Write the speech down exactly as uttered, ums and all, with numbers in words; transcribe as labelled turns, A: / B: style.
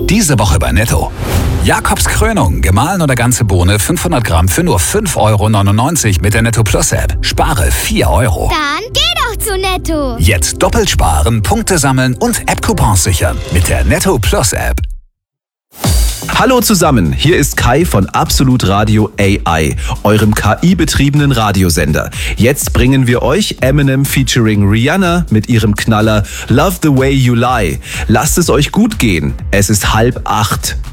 A: Diese Woche bei Netto. Jakobs Krönung, gemahlen oder ganze Bohne fünfhundert Gramm für nur fünf Euro neunundneunzig mit der Netto Plus App. Spare vier Euro.
B: Dann geh doch zu Netto.
A: Jetzt doppelt sparen, Punkte sammeln und App-Coupons sichern mit der Netto Plus App.
C: Hallo zusammen, hier ist Kai von Absolut Radio A I, eurem K I-betriebenen Radiosender. Jetzt bringen wir euch Eminem featuring Rihanna mit ihrem Knaller Love the Way You Lie. Lasst es euch gut gehen, es ist halb acht.